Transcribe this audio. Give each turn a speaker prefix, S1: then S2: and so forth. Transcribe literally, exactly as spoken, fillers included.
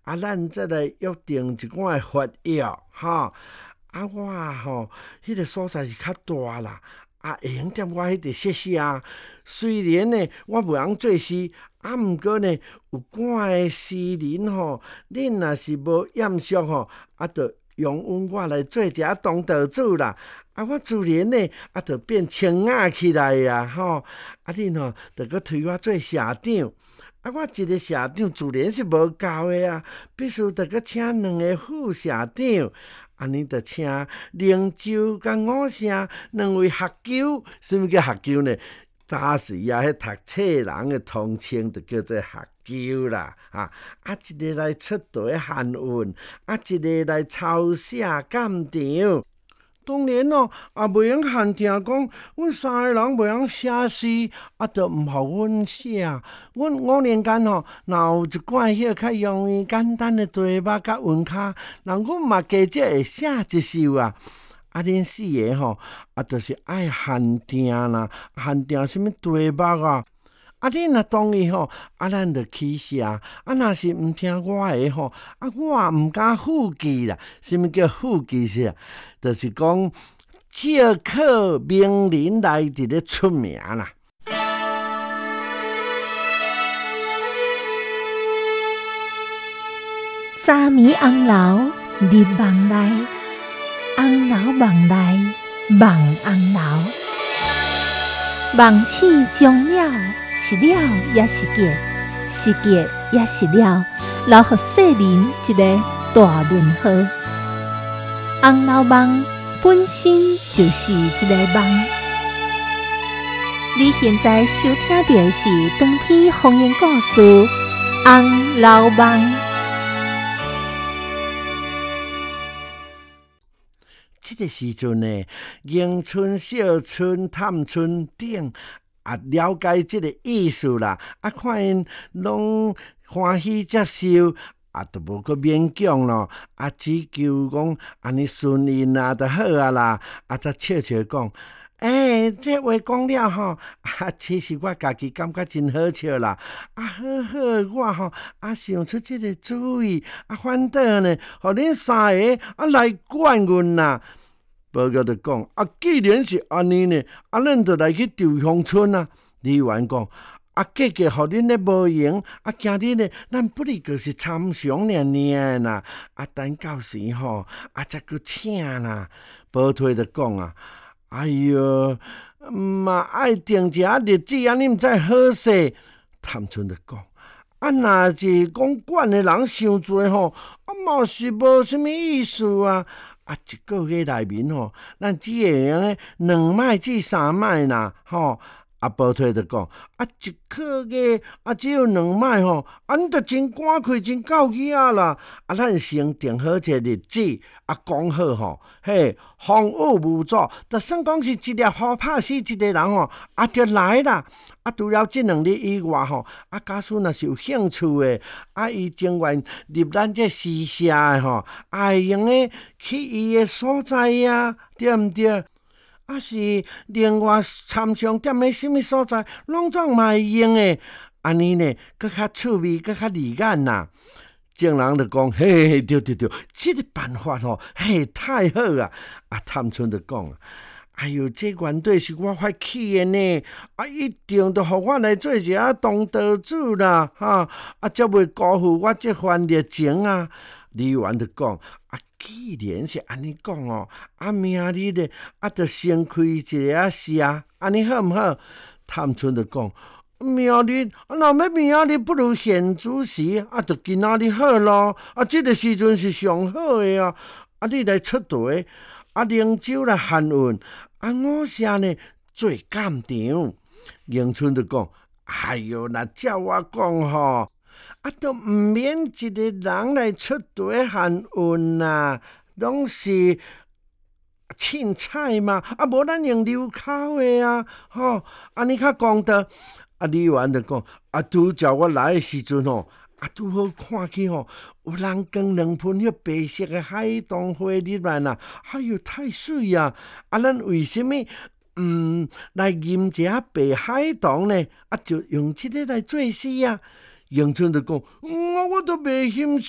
S1: 啊，咱再来约定一罐佛药，吼。啊，我吼，迄、那个所在是较大啦，啊，会用踮我迄个设施啊。虽然呢，我袂晓做诗，啊，毋过呢，有寡个诗人吼，恁若是无厌俗吼，啊，着用阮我来做一下东道主啦。啊，我自然呢，啊，着变清雅起来呀，吼。啊，恁吼，着搁推我做社长。啊，我一个社长自然是无够的啊，必须着搁请两个副社长。安尼着请灵州甲五城两位学究，什物叫学究呢？早时啊，迄读册人的通称就叫做学究啦，啊，啊一个来出题汉韵，啊一个来抄写鉴场。当然咯，也袂用限定讲，阮三个人袂晓写诗，啊，着毋互阮写。阮五年间吼，若有一罐迄较容易简单的题目甲韵脚，人阮嘛加少会写一首啊。啊，恁四个吼，啊，着是爱限定啦，限定什物题目啊？啊，恁若同意吼，啊，咱着起写。啊，若是毋听我的吼，啊，我也毋敢附记啦。什物叫附记是？就是讲借口名人内伫咧出名啦。
S2: 早暝红楼入梦内，红楼梦内梦红楼。梦醒终了，是了也是结，是结也是了，留予世人一个大问号。红楼梦本身就是一个梦。你现在收听到的是长篇方言故事《红楼梦》。
S1: 这个时阵呢，迎春、笑春、探春等啊，了解这个意思啦，啊，看因拢欢喜接受，啊，都无搁勉强咯，啊，只求讲安尼顺应啊，就好啊啦，啊，则笑笑讲。诶、欸，这话讲了吼，啊，其实我家己感觉真好笑啦。啊，好好，我吼啊想出这个主意，啊，反倒呢，互恁三个啊来管阮啦。报告就讲，啊，既然是安尼呢，啊，咱就来去稻香村啊。李元讲，啊，结果互恁咧无闲，啊，今日呢，咱不哩就是参详尔尔啦。啊，等到时吼，啊，则搁请啦。报推就讲啊。哎哟，嘛爱定一下日子，安尼毋知好势。探春就讲，啊，若是讲管的人伤多吼，啊嘛是无啥物意思啊。啊，一个月内面吼，咱只会用两摆至三摆啦，吼。啊，报退就讲，啊，一个月啊只有两摆吼，啊，你着真赶快，真够气啊啦！啊，咱先定好一个日子，啊，讲好吼，嘿，风雨无阻，就算讲是一粒雨拍死一个人吼，啊，着来啦！啊，除了即两日以外吼，啊，假使若是有兴趣的，啊，伊情愿入咱这诗社的吼，啊，会用诶去伊的所在啊，对毋对？啊是另外参详踮咧什物所在，拢总嘛会用诶。安尼呢，搁较趣味，搁较利眼啦。众人就讲，嘿嘿，对对对，这个办法吼，嘿太好啊！啊，探春就讲，哎哟，这原底是我发起的呢，啊，一定就互我来做一下东道主啦，哈，啊，才袂辜负我这番热情啊。李元就讲，啊，既然是安尼讲哦，啊，明日呢，啊，就先开一个诗啊，安尼好毋好？探春就讲，明日啊，若要明日不如现主时，啊，就今仔日好咯，啊，这个时阵是上好的啊，啊，你来出题，啊，灵州来汉韵，啊，五城呢做鉴场。迎春就讲，哎哟，若照我讲吼。啊，都毋免一个人来出题汉韵啦，拢是凊彩嘛。啊，无咱用流口的啊，吼，安尼较公道。啊，李元就讲，啊，拄照我来的时阵吼，啊，拄好看起吼，有人扛两盆迄白色的海棠花入来啦，哎哟，太水啊！啊，咱为什么嗯来吟一下白海棠呢？啊，就用这个来做诗啊。迎春就讲，我我都袂兴